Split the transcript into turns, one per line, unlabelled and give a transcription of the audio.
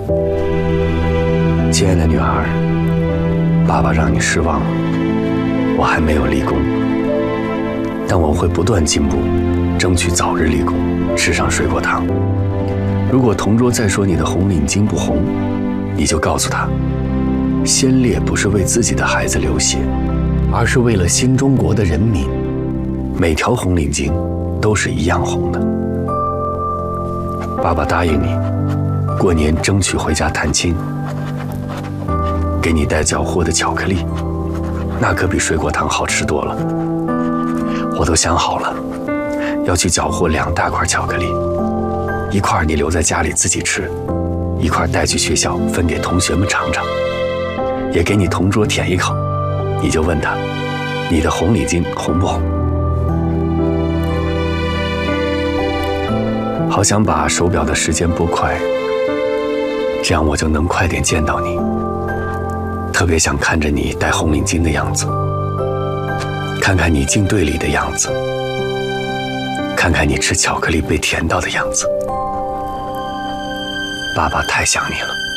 亲爱的女孩，爸爸让你失望了，我还没有立功，但我会不断进步，争取早日立功，吃上水果糖。如果同桌再说你的红领巾不红，你就告诉他，先烈不是为自己的孩子流血，而是为了新中国的人民。每条红领巾都是一样红的。爸爸答应你，过年争取回家探亲，给你带缴获的巧克力，那可比水果糖好吃多了。我都想好了，要去缴获2大块巧克力，一块你留在家里自己吃，一块带去学校分给同学们尝尝，也给你同桌舔一口。你就问他，你的红领巾红不红？好想把手表的时间拨快，这样我就能快点见到你。特别想看着你戴红领巾的样子，看看你进队里的样子，看看你吃巧克力被甜到的样子。爸爸太想你了。